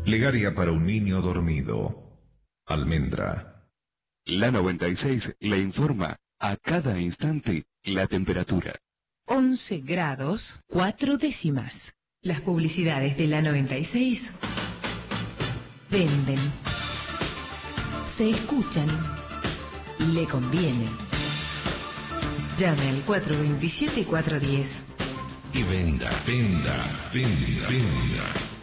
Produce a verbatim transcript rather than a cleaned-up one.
Plegaria para un niño dormido. Almendra. La noventa y seis le informa a cada instante la temperatura. once grados, cuatro décimas. Las publicidades de la noventa y seis venden, se escuchan, le conviene. Llame al cuatro veintisiete cuatrocientos diez. Y venda, venda, venda, venda.